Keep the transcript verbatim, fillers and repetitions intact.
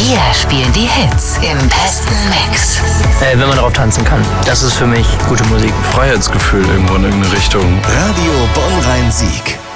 Wir spielen die Hits im besten Mix. Äh, wenn man darauf tanzen kann. Das ist für mich gute Musik. Freiheitsgefühl irgendwo in irgendeine Richtung. Radio Bonn-Rhein-Sieg.